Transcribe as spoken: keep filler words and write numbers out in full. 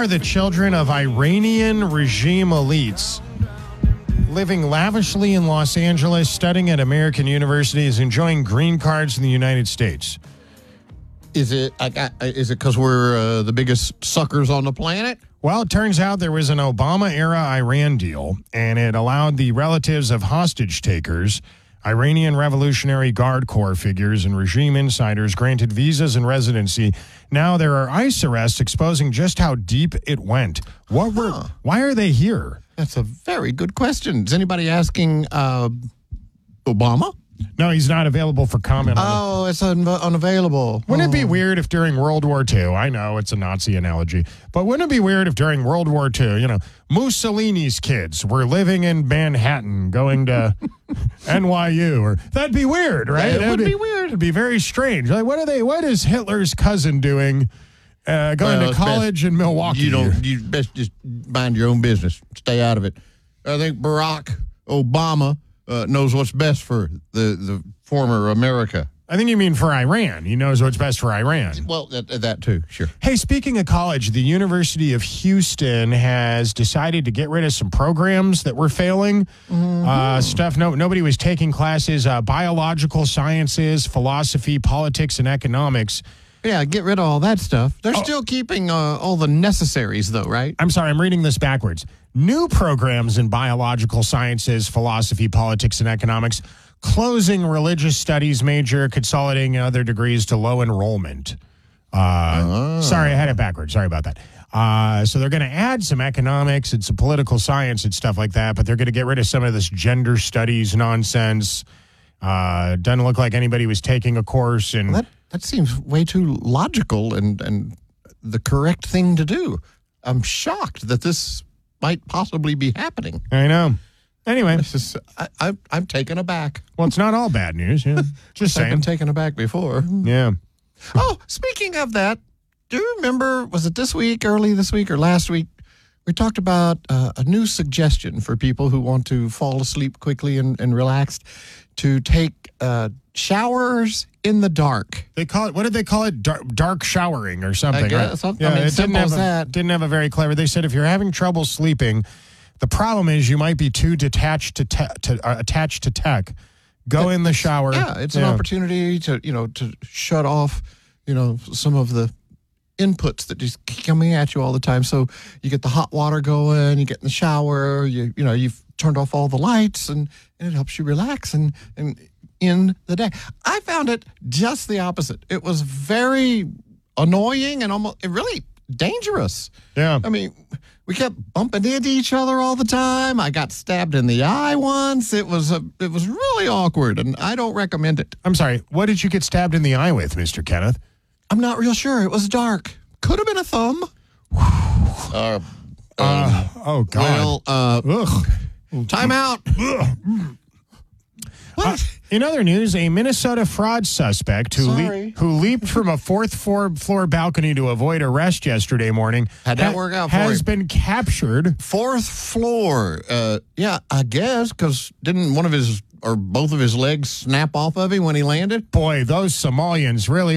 are the children of Iranian regime elites living lavishly in Los Angeles, studying at American universities, enjoying green cards in the United States. Is it I got, is it because we're uh, the biggest suckers on the planet? Well, it turns out there was an Obama-era Iran deal, and it allowed the relatives of hostage takers, Iranian Revolutionary Guard Corps figures, and regime insiders granted visas and residency. Now there are ICE arrests exposing just how deep it went. What were? Huh. Why are they here? That's a very good question. Is anybody asking uh, Obama? No, he's not available for comment on it. Oh, it's un- unavailable. Wouldn't oh. it be weird if during World War Two, I know it's a Nazi analogy, but wouldn't it be weird if during World War Two, you know, Mussolini's kids were living in Manhattan going to N Y U? Or that'd be weird, right? It That'd would be, be weird. It'd be very strange. Like, what are they? What is Hitler's cousin doing? Uh, going Well, to it's college best, in Milwaukee. You don't. You best just mind your own business. Stay out of it. I think Barack Obama uh, knows what's best for the the former America. I think you mean for Iran. He knows what's best for Iran. Well, that, that too, sure. Hey, speaking of college, the University of Houston has decided to get rid of some programs that were failing. Mm-hmm. Uh, stuff no nobody was taking classes, uh, biological sciences, philosophy, politics, and economics. Yeah, get rid of all that stuff. They're Oh. still keeping uh, all the necessaries, though, right? I'm sorry, I'm reading this backwards. New programs in biological sciences, philosophy, politics, and economics, closing religious studies major, consolidating other degrees to low enrollment. Uh, Oh. Sorry, I had it backwards. Sorry about that. Uh, so they're going to add some economics and some political science and stuff like that, but they're going to get rid of some of this gender studies nonsense. Uh, doesn't look like anybody was taking a course in... Well, that that seems way too logical and and the correct thing to do. I'm shocked that this might possibly be happening. I know. Anyway, This is I, I I'm taken aback. well, it's not all bad news. Yeah. Just I've saying. been taken aback before. Yeah. Oh, speaking of that, do you remember, was it this week, early this week, or last week, we talked about uh, a new suggestion for people who want to fall asleep quickly and, and relaxed, to take uh, showers in the dark. They call it, what did they call it? Dark, dark showering or something. I guess. Right? I mean, it didn't simple have, as a, that. didn't have a very clever, they said if you're having trouble sleeping, the problem is you might be too detached to, te- to uh, attached to tech. Go in the shower. Yeah, it's an opportunity to, you know, to shut off, you know, some of the inputs that just keep coming at you all the time. So you get the hot water going, you get in the shower, you you know, you've turned off all the lights, and, and it helps you relax and, and in the day. I found it just the opposite. It was very annoying and almost really dangerous. Yeah. I mean, we kept bumping into each other all the time. I got stabbed in the eye once. It was a, it was really awkward, and I don't recommend it. I'm sorry. What did you get stabbed in the eye with, Mister Kenneth? I'm not real sure. It was dark. Could have been a thumb. uh, Uh, oh, God. well, uh, Ugh. time out. What? Uh, in other news, a Minnesota fraud suspect who le- Sorry. who leaped from a fourth floor, floor balcony to avoid arrest yesterday morning How'd that work out for has him? been captured. Fourth floor. Uh, yeah, I guess, because didn't one of his or both of his legs snap off of him when he landed? Boy, those Somalians really